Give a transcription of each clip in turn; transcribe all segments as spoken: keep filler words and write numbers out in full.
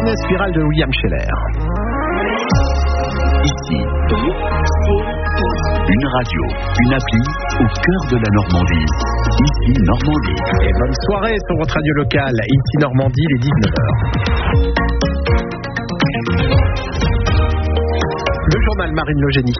Darkness Spiral de William Scheller. Ici, une radio, une appli au cœur de la Normandie. Ici, Normandie. Et bonne soirée sur votre radio locale. Ici, Normandie, les dix-neuf heures. Le journal Marine Logénie.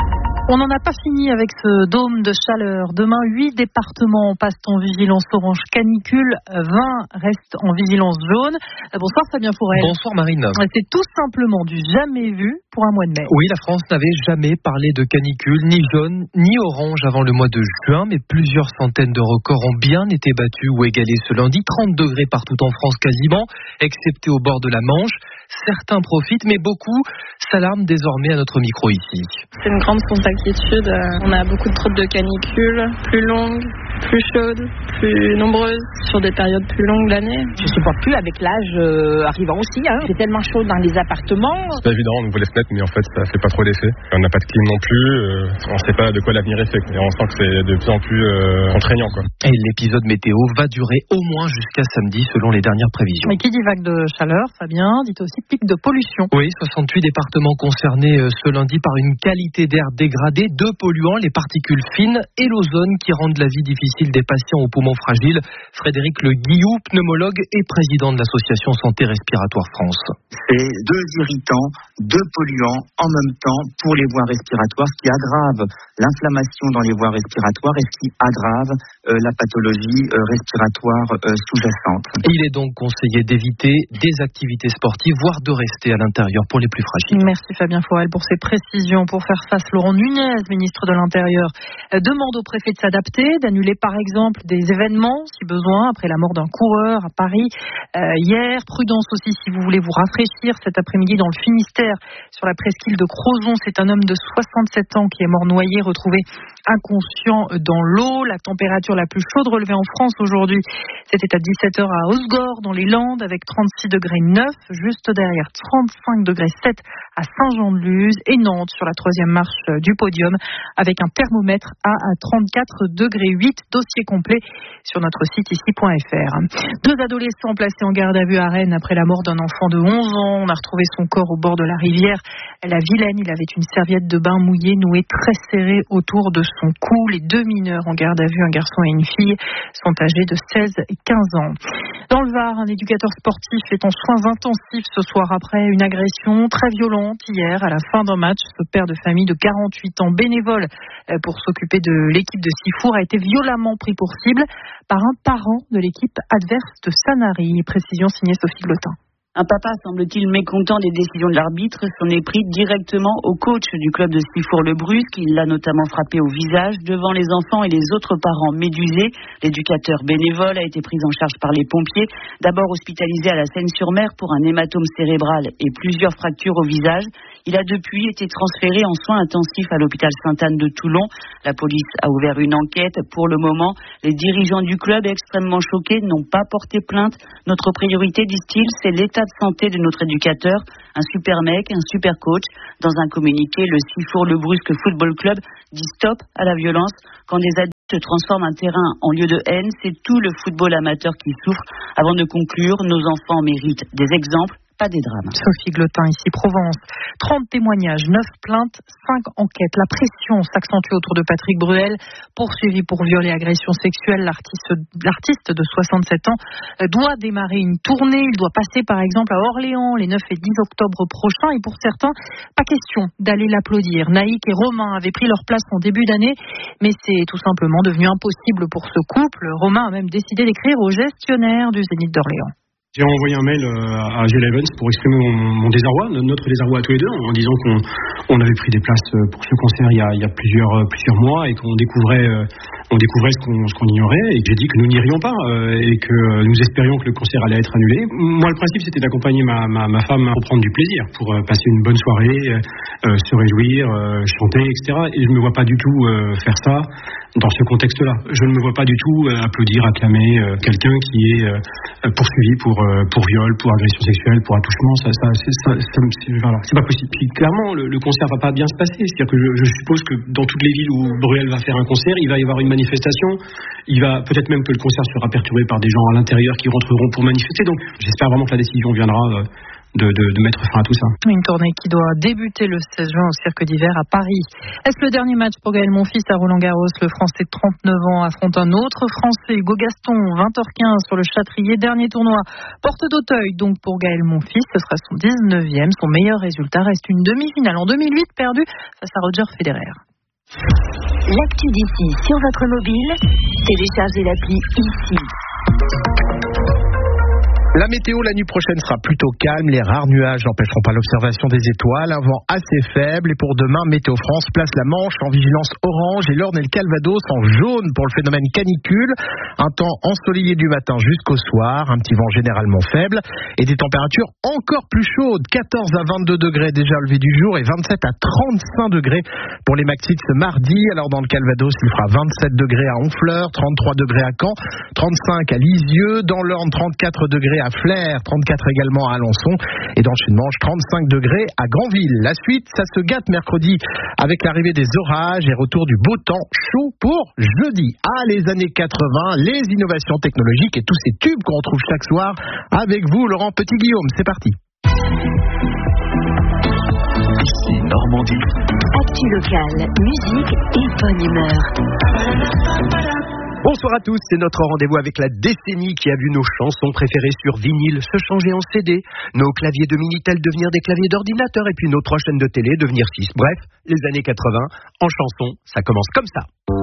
On n'en a pas fini avec ce dôme de chaleur. Demain, huit départements passent en vigilance orange canicule, vingt restent en vigilance jaune. Bonsoir Fabien Fourel. Bonsoir Marine. C'est tout simplement du jamais vu pour un mois de mai. Oui, la France n'avait jamais parlé de canicule, ni jaune, ni orange avant le mois de juin, mais plusieurs centaines de records ont bien été battus ou égalés ce lundi. trente degrés partout en France quasiment, excepté au bord de la Manche. Certains profitent, mais beaucoup s'alarment désormais à notre micro ici. C'est une grande source d'inquiétude. On a beaucoup de troubles de canicule, plus longues, plus chaudes, plus nombreuses, sur des périodes plus longues d'année. Je ne supporte plus avec l'âge euh, arrivant aussi. Hein. C'est tellement chaud dans les appartements. C'est évident, on ouvre les fenêtres, mais en fait, ça ne fait pas trop d'effet. On n'a pas de clim non plus. Euh, on ne sait pas de quoi l'avenir est fait. Et on sent que c'est de plus en plus euh, contraignant, quoi. Et l'épisode météo va durer au moins jusqu'à samedi, selon les dernières prévisions. Mais qui dit vague de chaleur, Fabien, dit aussi pic de pollution. Oui, soixante-huit départements concernés ce lundi par une qualité d'air dégradée, deux polluants, les particules fines et l'ozone qui rendent la vie difficile des patients aux poumons fragiles. Frédéric Le Guillou, pneumologue et président de l'association Santé Respiratoire France. C'est deux irritants, deux polluants en même temps pour les voies respiratoires, ce qui aggrave l'inflammation dans les voies respiratoires et ce qui aggrave euh, la pathologie euh, respiratoire euh, sous-jacente. Il est donc conseillé d'éviter des activités sportives, voire de rester à l'intérieur pour les plus fragiles. Merci Fabien Fourel pour ces précisions. Pour faire face, Laurent Nunez, ministre de l'Intérieur, demande au préfet de s'adapter, d'annuler par exemple des événements si besoin, après la mort d'un coureur à Paris euh, hier. Prudence aussi si vous voulez vous rafraîchir cet après-midi dans le Finistère, sur la presqu'île de Crozon. C'est un homme de soixante-sept ans qui est mort noyé, retrouvé inconscient dans l'eau. La température la plus chaude relevée en France aujourd'hui, c'était à dix-sept heures à Osgore dans les Landes avec trente-six degrés neuf, juste derrière trente-cinq degrés sept à Saint-Jean-de-Luz et Nantes sur la troisième marche du podium avec un thermomètre à trente-quatre degrés huit. Dossier complet sur notre site ici point f r. Deux adolescents placés en garde à vue à Rennes après la mort d'un enfant de onze ans. On a retrouvé son corps au bord de la rivière la Vilaine. Il avait une serviette de bain mouillée nouée très serrée autour de son cou. Les deux mineurs en garde à vue, un garçon et une fille, sont âgés de seize et quinze ans. Dans le Var, un éducateur sportif est en soins intensifs ce soir après une agression très violente hier à la fin d'un match. Ce père de famille de quarante-huit ans, bénévole pour s'occuper de l'équipe de Sifour, a été violemment pris pour cible par un parent de l'équipe adverse de Sanary. Précision signée Sophie Glotin. Un papa, semble-t-il, mécontent des décisions de l'arbitre, s'en est pris directement au coach du club de Sifour-le-Brusque. Il l'a notamment frappé au visage devant les enfants et les autres parents médusés. L'éducateur bénévole a été pris en charge par les pompiers, d'abord hospitalisé à la Seine-sur-Mer pour un hématome cérébral et plusieurs fractures au visage. Il a depuis été transféré en soins intensifs à l'hôpital Sainte-Anne de Toulon. La police a ouvert une enquête. Pour le moment, les dirigeants du club, extrêmement choqués, n'ont pas porté plainte. Notre priorité, disent-ils, c'est l'état de santé de notre éducateur, un super mec, un super coach. Dans un communiqué, le Sifour-le-Brusque Football Club dit stop à la violence. Quand des adultes transforment un terrain en lieu de haine, c'est tout le football amateur qui souffre. Avant de conclure, nos enfants méritent des exemples, pas des drames. Sophie Glotin, ici Provence. trente témoignages, neuf plaintes, cinq enquêtes. La pression s'accentue autour de Patrick Bruel, poursuivi pour viol et agression sexuelle. L'artiste, l'artiste de soixante-sept ans doit démarrer une tournée. Il doit passer par exemple à Orléans les neuf et dix octobre prochains. Et pour certains, pas question d'aller l'applaudir. Naïk et Romain avaient pris leur place en début d'année, mais c'est tout simplement devenu impossible pour ce couple. Romain a même décidé d'écrire au gestionnaire du Zénith d'Orléans. J'ai envoyé un mail à Gilles Evans pour exprimer mon, mon désarroi, notre désarroi à tous les deux, en disant qu'on on avait pris des places pour ce concert il y a, il y a plusieurs, plusieurs mois et qu'on découvrait, on découvrait ce qu'on, ce qu'on ignorait, et que j'ai dit que nous n'irions pas et que nous espérions que le concert allait être annulé. Moi, le principe, c'était d'accompagner ma, ma, ma femme pour prendre du plaisir, pour passer une bonne soirée, euh, se réjouir, euh, chanter, et cetera. Et je ne me vois pas du tout euh, faire ça dans ce contexte-là. Je ne me vois pas du tout euh, applaudir, acclamer euh, quelqu'un qui est euh, poursuivi pour pour viol, pour agression sexuelle, pour attouchement, ça, ça, c'est, ça, ça c'est, voilà, c'est pas possible. Puis clairement, le, le concert va pas bien se passer. C'est-à-dire que je, je suppose que dans toutes les villes où Bruel va faire un concert, il va y avoir une manifestation. Il va peut-être même que le concert sera perturbé par des gens à l'intérieur qui rentreront pour manifester. Donc, j'espère vraiment que la décision viendra euh, de, de, de mettre fin à tout ça. Une tournée qui doit débuter le seize juin au Cirque d'hiver à Paris. Est-ce le dernier match pour Gaël Monfils à Roland-Garros? Le Français de trente-neuf ans affronte un autre Français, Hugo Gaston, vingt heures quinze sur le Châtrier. Dernier tournoi, porte d'Auteuil. Donc pour Gaël Monfils, ce sera son dix-neuvième. Son meilleur résultat reste une demi-finale en deux mille huit perdue face à Roger Federer. L'actu d'ici sur votre mobile, téléchargez l'appli ici. La météo la nuit prochaine sera plutôt calme, les rares nuages n'empêcheront pas l'observation des étoiles, un vent assez faible et pour demain, Météo France place la Manche en vigilance orange et l'Orne et le Calvados en jaune pour le phénomène canicule, un temps ensoleillé du matin jusqu'au soir, un petit vent généralement faible et des températures encore plus chaudes, quatorze à vingt-deux degrés déjà au lever du jour et vingt-sept à trente-cinq degrés pour les maxis ce mardi. Alors dans le Calvados, il fera vingt-sept degrés à Honfleur, trente-trois degrés à Caen, trente-cinq à Lisieux, dans l'Orne trente-quatre degrés à Flers, trente-quatre également à Alençon et dans le Chine-Manche trente-cinq degrés à Granville. La suite, ça se gâte mercredi avec l'arrivée des orages et retour du beau temps chaud pour jeudi. Ah, les années quatre-vingts, les innovations technologiques et tous ces tubes qu'on retrouve chaque soir avec vous, Laurent Petit-Guillaume. C'est parti. Ici Normandie. Actu locale, musique et bonne humeur. Bonsoir à tous, c'est notre rendez-vous avec la décennie qui a vu nos chansons préférées sur vinyle se changer en C D, nos claviers de Minitel devenir des claviers d'ordinateur et puis nos trois chaînes de télé devenir six. Bref, les années quatre-vingts, en chanson, ça commence comme ça.